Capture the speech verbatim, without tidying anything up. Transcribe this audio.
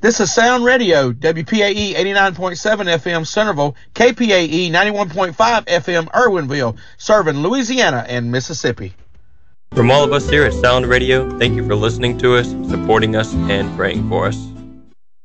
This is Sound Radio, W P A E eighty-nine point seven F M Centerville, K P A E ninety-one point five F M Irwinville, serving Louisiana and Mississippi. From all of us here at Sound Radio, thank you for listening to us, supporting us, and praying for us.